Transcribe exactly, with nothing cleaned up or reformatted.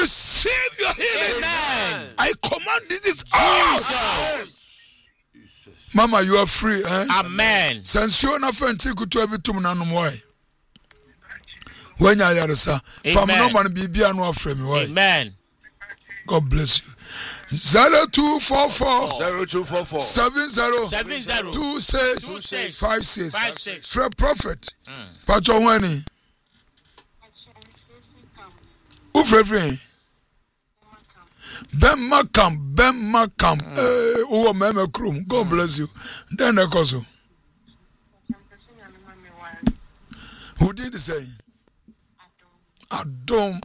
receive your healing. Amen. I command this out. Mama, you are free. Eh? Amen. Since you are not fancy to every two minutes, when you are sir, from no one be be an offering. Amen. God bless you. Zero two four four zero two four four seven zero seven zero two six two six five six five six. For prophet. Pacho Wani. Who free? Ben Makam, Ben Makam, eh, who Meme Krum. God bless you. Then I cause who did say? Adom,